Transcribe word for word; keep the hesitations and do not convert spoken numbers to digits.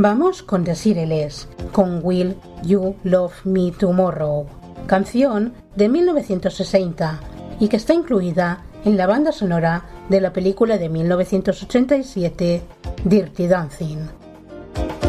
Vamos con Desiree Les, con Will You Love Me Tomorrow, canción de mil novecientos sesenta y que está incluida en la banda sonora de la película de mil novecientos ochenta y siete Dirty Dancing.